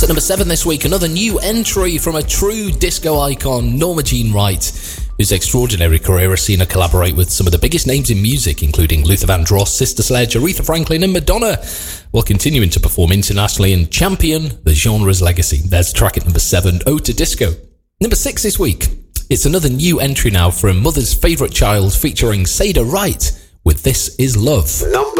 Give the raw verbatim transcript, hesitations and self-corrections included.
At number seven this week, another new entry from a true disco icon, Norma Jean Wright, whose extraordinary career has seen her collaborate with some of the biggest names in music, including Luther Vandross, Sister Sledge, Aretha Franklin and Madonna, while continuing to perform internationally and champion the genre's legacy. There's the track at number seven, Ode to Disco. Number six this week, it's another new entry now from Mother's Favourite Child featuring Seda Wright with This Is Love. Number